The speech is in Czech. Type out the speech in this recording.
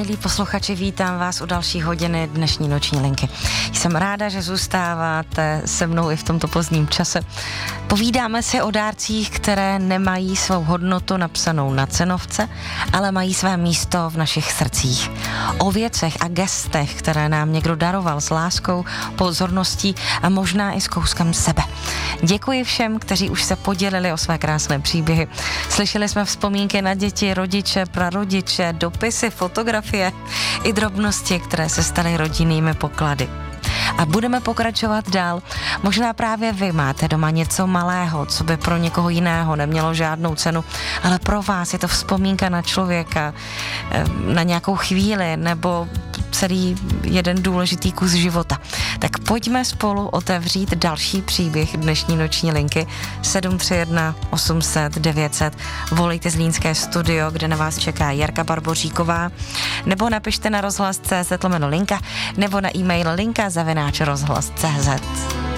milí posluchači, vítám vás u další hodiny dnešní noční linky. Jsem ráda, že zůstáváte se mnou i v tomto pozdním čase. Povídáme si o dárcích, které nemají svou hodnotu napsanou na cenovce, ale mají své místo v našich srdcích. O věcech a gestech, které nám někdo daroval s láskou, pozorností a možná i s kouskem sebe. Děkuji všem, kteří už se podělili o své krásné příběhy. Slyšeli jsme vzpomínky na děti, rodiče, prarodiče, dopisy, fotografie i drobnosti, které se staly rodinnými poklady. A budeme pokračovat dál. Možná právě vy máte doma něco malého, co by pro někoho jiného nemělo žádnou cenu, ale pro vás je to vzpomínka na člověka, na nějakou chvíli nebo celý jeden důležitý kus života. Tak pojďme spolu otevřít další příběh dnešní noční linky 731 800 900. Volejte Zlínské studio, kde na vás čeká Jarka Barboříková, nebo napište na rozhlas.cz/linka nebo na e-mail linka@rozhlas.cz.